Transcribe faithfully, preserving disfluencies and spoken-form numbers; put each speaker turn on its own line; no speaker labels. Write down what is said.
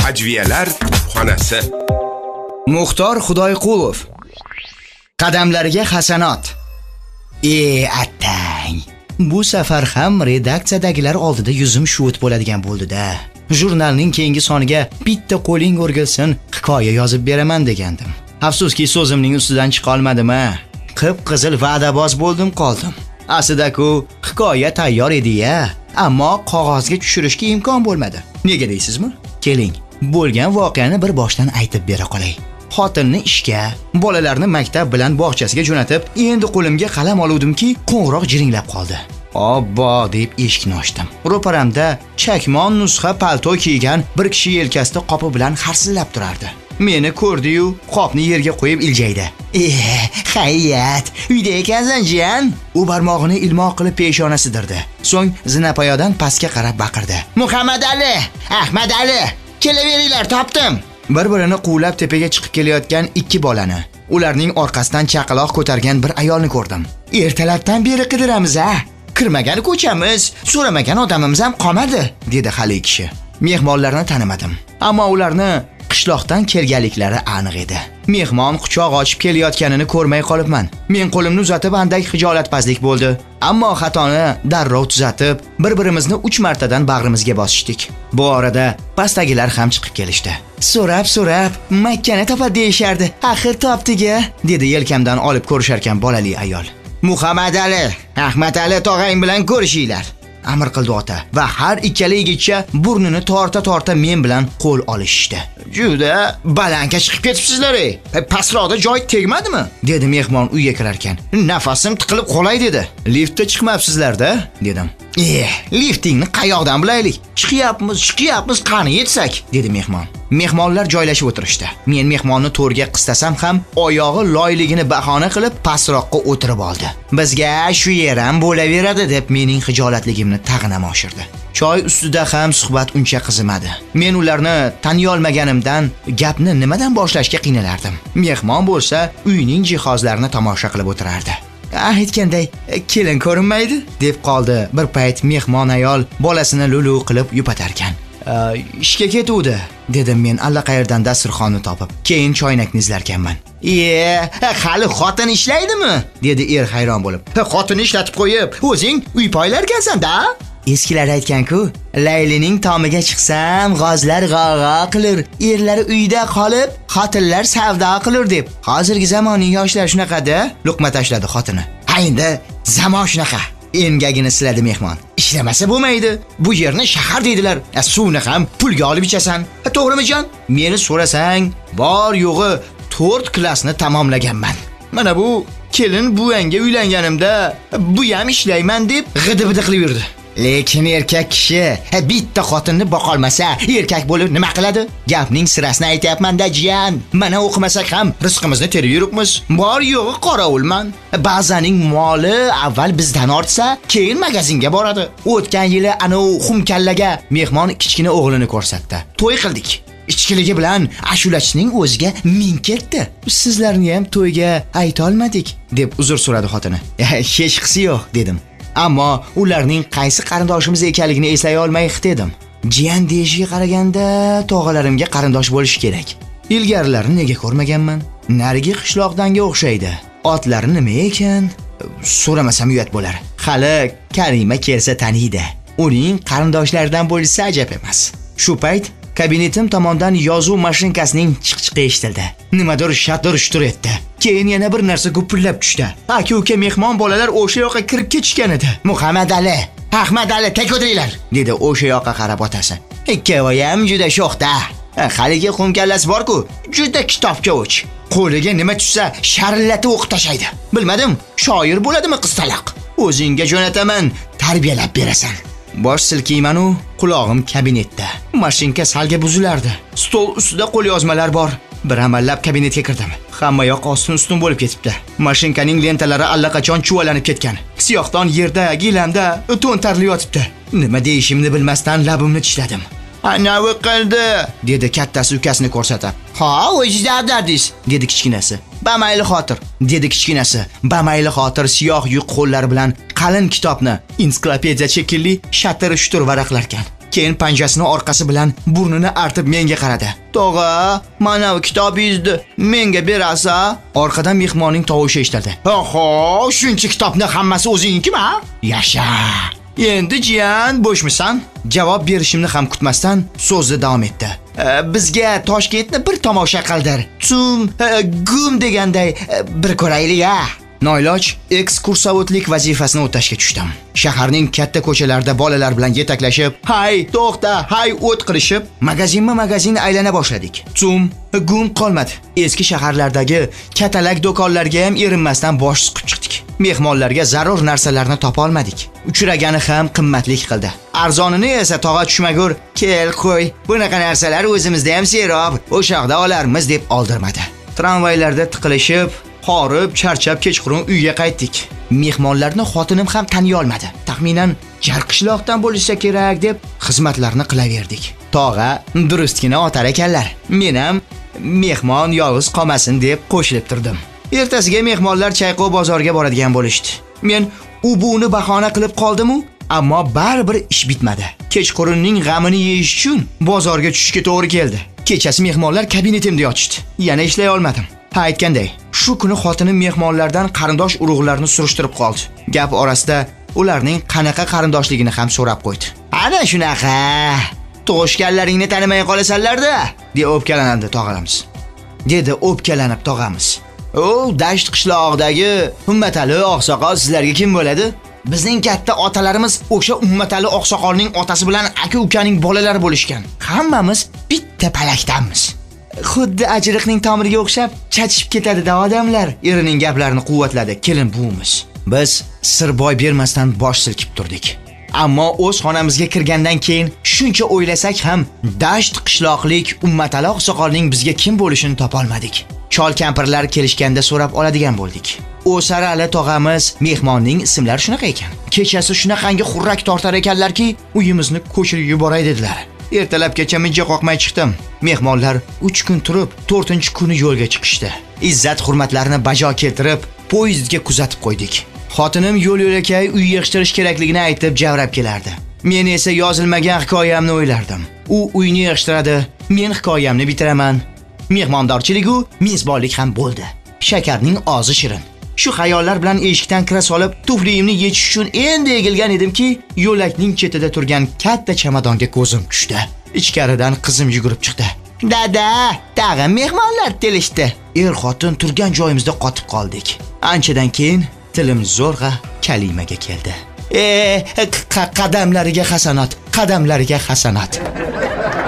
Ajviyalar xonasi.
Muxtor Xudoyqulov. Qadamlariga hasanot. E attang. Bu safar ham redaksiyadagilar oldida yuzim shuvut bo'ladigan bo'ldi-da. Jurnalning keyingi soniga bitta qo'ling o'rgilsin, hikoya yozib beraman degandim. Afsuski so'zimning ustidan chiqa olmadim-a. Qip-qizil va'daboz bo'ldim qoldim. Aslida-ku hikoya tayyor edi-ya, ammo qog'ozga tushirishga imkon bo'lmadi. Nega deysizmi? Keling, bo'lgan voqeani bir boshdan aytib bera qolay. Xotinni ishga, bolalarni maktab bilan bog'chasiga jo'natib, endi qo'limga qalam oluvdimki, qo'ng'iroq jiringlab qoldi. Obbo deb eshikni ochdim. Ro'paramda chakmon nusxa palto kiygan bir kishi yelkasida qopi bilan harsillab turardi. Meni ko'rdi-yu, qopni yerga qo'yib iljaydi. "Eh, xayriyat, uyda ekansan, jiyan?" U barmog'ini ilmoq qilib peshonasidirdi. So'ng zinapoyadan pastga qarab baqirdi. "Muhammad Ali, Ahmad Ali, kelaveringlar, topdim." Bir-birini quvlab tepaga chiqib kelayotgan ikki bolani, ularning orqasidan chaqaloq ko'targan bir ayolni ko'rdim. "Ertalabdan beri qidiramiz-a? Kirmagan ko'chamiz, so'ramagan odamimiz ham qolmadi", dedi hali kishi. Mehmonlarni tanimadim, ammo ularni qishloqdan kelganliklari aniq edi. Mehmon quchoq ochib kelayotganini ko'rmay qolibman. Men qo'limni uzatib andak xijolatpazlik bo'ldi, ammo xatoni darrov tuzatib, bir-birimizni uch martadan bag'rimizga bosishdik. Bu orada pastdagilar ham chiqib kelishdi. "So'rab-so'rab Makkani topadi deyishardi. Axir topdik-a", dedi yelkamdan olib ko'risharkan bolali ayol. "Muhammad Ali, Ahmad Ali tog'ang bilan ko'rishinglar", amr qildi ota va har ikkala yigitcha burnini torta-torta men bilan qo'l olishdi. "Juda balandga chiqib ketibsizlar-ey. Pastroqda joy tegmadimi?" dedi mehmon uyga kirarkan. "Nafasim tiqilib qolay" dedi. "Liftda chiqmabsizlar-da", dedim. "Eh, liftingni qayoqdan bilaylik? Chiqyapmiz, chiqyapmiz, qani yetsak", dedi mehmon. Mehmonlar joylashib o'tirishdi. Men mehmonni to'rga qistasam ham oyog'i loyligini bahona qilib pastroqqa o'tirib oldi. "Bizga shu yer ham bo'laveradi", deb mening xijolatligimni tag'inam oshirdi. Choy ustida ham suhbat uncha qizimadi. Men ularni taniy olmaganimdan gapni nimadan boshlashga qiynalardim. Mehmon bo'lsa, uyning jihozlarini tomosha qilib o'tirardi. "Ah, aytganday, kelin ko'rinmaydi", deb qoldi bir payt mehmon ayol bolasini lulu qilib yupatarkan. "Ishga ketuvdi", dedim men allaqayerdan dasturxonni topib. Keyin choynakni izlarkanman. "E, hali xotin ishlaydimi?" dedi er hayron bo'lib. "Xotinni ishlatib qo'yib, o'zing uy poylarkansan-da?" Eskilar aytgan-ku, Laylining tomiga chiqsam, g'ozlar g'ag'a qilar, erlari uyda qolib, xotinlar savdo qilar deb. Hozirgi zamonning yoshlari shunaqa-da, luqma tashladi xotini. "Ha, endi zamon shunaqa", engagini siladi mehmon. "Ishlamasa bo'lmaydi. Bu yerni shahar deydilar. Suvni ham pulga olib ichasan. To'g'rimi jon? Meni so'rasang, bor yo'g'i to'rt klassni tamomlaganman. Mana bu kelin buvangga uylanganimda, bu ham ishlayman deb g'idi-bidi qilib yurdi. Lekin erkak kishi bitta xotinni boqolmasa, erkak bo'lib nima qiladi? Gapning sirasini aytayapman-da, jiyan. Mana o'qimasak ham rizqimizni terib yuribmiz. Bor yo'g'i qorovulman. Ba'zaning moli avval bizdan ortsa, keyin magazinga boradi. O'tgan yili ana u xumkallaga mehmon kichkina o'g'lini ko'rsatdi. To'y qildik. Ichkiligi bilan ashulachining o'ziga ming ketdi. "Sizlarni ham to'yga ayta olmadik", deb uzr so'radi xotini. "Hech qisi yo'q", dedim. Ammo ularning qaysi qarindoshimiz ekanligini eslay olmay xitedim. Jiyan deyishiga qaraganda tog'alarimga qarindosh bo'lishi kerak. Ilgarilarini nega ko'rmaganman? Narigi qishloqdanga o'xshaydi. Otlari nima ekan? So'ramasam uyat bo'lar. Hali Karima kelsa taniydi. Uning qarindoshlaridan bo'lsa ajab emas. Shu payt kabinetim tomondan yozuv mashinkasining chiqchiqi eshitildi. Nimadir shatir-shutur etdi. Keyin yana bir narsa gupillab tushdi. Aka-uka mehmon bolalar o'sha yoqqa kirib ketishgan edi. "Muhammad Ali, Ahmad Ali, tek o'tiringlar", dedi o'sha yoqqa qarab otasi. "Ikkovi ham juda sho'xda. Haligi xumkallasi bor-ku, juda kitobga o'ch. Qo'liga nima tushsa, sharillatib o'qib tashlaydi. Bilmadim, shoir bo'ladimi qiztaloq? O'zingga jo'nataman, tarbiyalab berasan." Bosh silkiyman-u, qulog'im kabinetda. Mashinka salga buzilardi. Stol ustida qo'lyozmalar bor. Bir amallab kabinetga kirdim. Hamma yoq ostin-ustun bo'lib ketibdi. Mashinkaning lentalari allaqachon chuvalanib ketgan. Siyohdan yerda, gilamda to'ntarli yotibdi. Nima deyishimni bilmasdan labimni tishladim. "Anavi qildi", dedi kattasi ukasini ko'rsatib. "Ha, o'jdardadis", dedi kichkinasi. "Bamayli xotir", dedi kichkinasi. Bamayli xotir siyoh yuq qo'llari bilan qalin kitobni, ensiklopediya shekilli shatir-shutur varaqlarkan. Keyin panjasini orqasi bilan burnini artib menga qaradi. "Tog'a, mana bu kitobingizni menga berasa?" Orqadan mehmonning tovushi eshitildi. "Oho, shuncha kitobni hammasi o'zingniki-mi? Yasha. Endi jiyan, bo'shmisan?" Javob berishimni ham kutmasdan so'zni davom etdi. E, "Bizga Toshkentni bir tomosha qildir. Tum, e, gum deganday e, bir ko'raylik-a." Noiloj ekskursovodlik vazifasini o'tashga tushdim. Shaharning katta ko'chalarida bolalar bilan yetaklashib, "Hay, to'xta, hay" o't qilishib, magazinma-magazin aylana boshladik. Zum, gum qolmadi. Eski shaharlardagi katalak do'konlarga ham erinmasdan bosh suqib chiqdik. Mehmonlarga zarur narsalarni topa olmadik. Uchragani ham qimmatlik qildi. Arzonini esa tog'a tushmagur, "Kel qo'y, bunaqa narsalar o'zimizda ham serob, o'sha yoqda olarmiz" deb oldirmadi. Tramvaylarda tiqilishib, horib, charchab kechqurun uyga qaytdik. Mehmonlarni xotinim ham taniy olmadi. Taxminan Jarqishloqdan bo'lsa kerak deb xizmatlarni qilaverdik. Tog'a durustgina otar ekanlar. Men ham mehmon yolg'iz qolmasin deb qo'shilib turdim. Ertasiga mehmonlar Chayqov bozoriga boradigan bo'lishdi. Men u buni bahona qilib qoldim-u, ammo baribir ish bitmadi. Kechqurunning g'amini yeyish uchun bozorga tushishga to'g'ri keldi. Kechasi mehmonlar kabinetimda yotishdi. Yana ishlay olmadim. Ha, aytganday, shu kuni xotinim mehmonlardan qarindosh urug'larni surishtirib qoldi. Gap orasida ularning qanaqa qarindoshligini ham so'rab qo'ydi. "Ana shunaqa, tug'ishganlaringni tanimay qolasanlar-da", deb o'pkalanadi tog'amiz. Dedi o'pkalanib tog'amiz. "O, dasht qishlog'idagi Ummatali oqsoqol sizlarga kim bo'ladi? Bizning katta otalarimiz o'sha Ummatali oqsoqolning otasi bilan aka-ukaning bolalari bo'lishgan. Hammamiz bitta palakdanmiz." Xuddi ajriqning tomiriga o'xshab chachib ketadi-da odamlar. Erining gaplarini quvvatladi kelin buvimiz. Biz sir boy bermasdan bosh silkib turdik. Ammo o'z xonamizga kirgandan keyin shuncha o'ylasak ham dasht qishloqlik Ummatali oqsoqolning bizga kim bo'lishini topa olmadik. Chol kampirlar kelishganda so'rab oladigan bo'ldik. O'sarali tog'amiz mehmonning ismlari shunaqa ekan. Kechasi shunaqangi xurrak tortar ekanlarki, uyimizni ko'chirib yuboray dedilar. Ertalabgacha mijja qoqmay chiqdim. Mehmonlar uch kun turib, to'rtinchi kuni yo'lga chiqishdi. Izzat hurmatlarini bajo keltirib, poyezdga kuzatib qo'ydik. Xotinim yo'l yo'lakay uy yig'ishtirish kerakligini aytib javrab kelardi. Men esa yozilmagan hikoyamni o'ylardim. U uyni yig'ishtiradi, men hikoyamni bitiraman. Mehmondorchilik-u mezbonlik ham bo'ldi. Shakarning ozi shirin. Shu xayollar bilan eshikdan kira solib, tufliyimni yechish uchun endi egilgan edimki, yo'lakning chetida turgan katta chamadonga ko'zim tushdi. Ichkaridan qizim yugurib chiqdi. "Dada, tag'in mehmonlar kelishdi." Er-xotin turgan joyimizda qotib qoldik. Anchadan keyin tilim zo'rg'a kalimaga keldi. "E, qadamlariga hasanat, qadamlariga hasanat."